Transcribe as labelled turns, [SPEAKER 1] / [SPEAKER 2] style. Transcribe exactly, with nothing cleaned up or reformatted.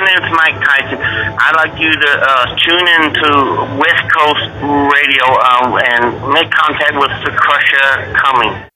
[SPEAKER 1] name is Mike Tyson. I'd like you to uh, tune in to West Coast Radio um, and make contact with the Crusher Cummings.